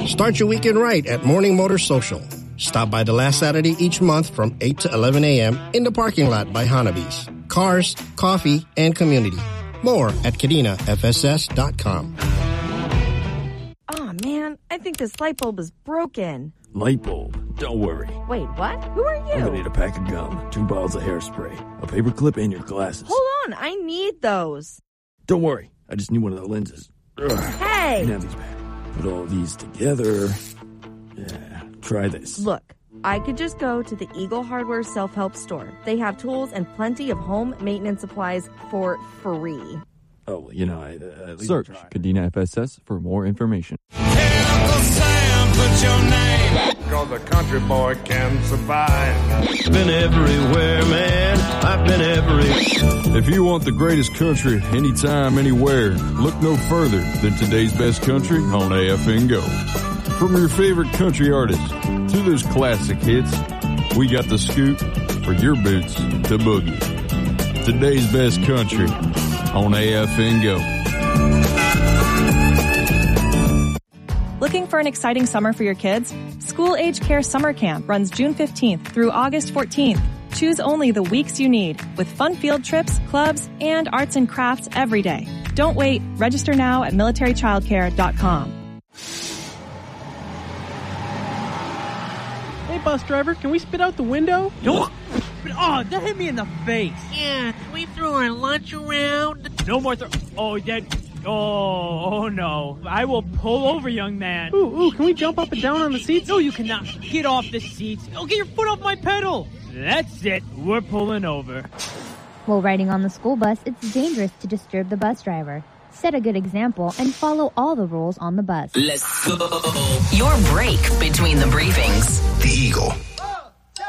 Start your weekend right at Morning Motor Social. Stop by the last Saturday each month from 8 to 11 a.m. in the parking lot by Hanabi's. Cars, coffee, and community. More at KadinaFSS.com. Oh, man, I think this light bulb is broken. Light bulb? Don't worry. Wait, what? Who are you? I'm gonna need a pack of gum, 2 bottles of hairspray, a paper clip, and your glasses. Hold on, I need those. Don't worry, I just need one of the lenses. Ugh. Hey! Now these back. Put all these together. Yeah, try this. Look, I could just go to the Eagle Hardware self-help store. They have tools and plenty of home maintenance supplies for free. Oh, you know, I Search Kadena FSS for more information. Uncle Sam, put your name, 'cause a country boy can survive. Been everywhere, man. I've been If you want the greatest country anytime, anywhere, look no further than today's best country on AFN Go. From your favorite country artists to those classic hits, we got the scoop for your boots to boogie. Today's best country on AFN Go. Looking for an exciting summer for your kids? School Age Care Summer Camp runs June 15th through August 14th. Choose only the weeks you need with fun field trips, clubs, and arts and crafts every day. Don't wait. Register now at militarychildcare.com. Hey, bus driver, can we spit out the window? No. Oh, that hit me in the face. Yeah, can we throw our lunch around? No more Oh, that... Oh, no. I will pull over, young man. Ooh, can we jump up and down on the seats? No, you cannot. Get off the seats. Oh, get your foot off my pedal. That's it. We're pulling over. While riding on the school bus, it's dangerous to disturb the bus driver. Set a good example and follow all the rules on the bus. Let's go. Your break between the briefings.